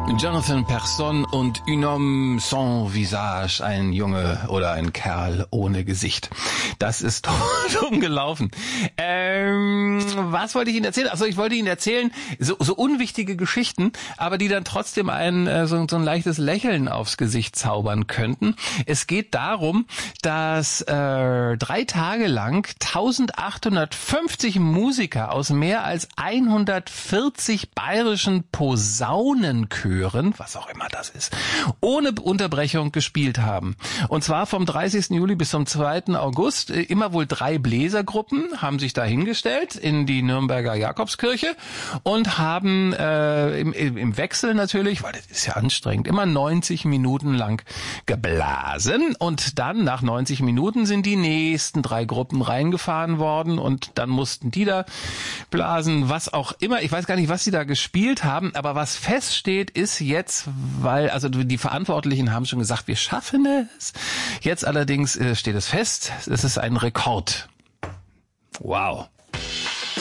Jonathan Persson und Un homme sans visage, ein Junge oder ein Kerl ohne Gesicht. Das ist dumm gelaufen. Was wollte ich Ihnen erzählen? Also ich wollte Ihnen erzählen, so unwichtige Geschichten, aber die dann trotzdem so ein leichtes Lächeln aufs Gesicht zaubern könnten. Es geht darum, dass 3 Tage lang 1850 Musiker aus mehr als 140 bayerischen Posaunenchören, was auch immer das ist, ohne Unterbrechung gespielt haben. Und zwar vom 30. Juli bis zum 2. August. Immer wohl 3 Bläsergruppen haben sich da hingestellt in die Nürnberger Jakobskirche und haben im Wechsel natürlich, weil das ist ja anstrengend, immer 90 Minuten lang geblasen. Und dann nach 90 Minuten sind die nächsten 3 Gruppen reingefahren worden und dann mussten die da blasen, was auch immer. Ich weiß gar nicht, was sie da gespielt haben, aber was feststeht, ist jetzt, weil, also die Verantwortlichen haben schon gesagt, wir schaffen es. Jetzt allerdings steht es fest, es ist ein Rekord. Wow.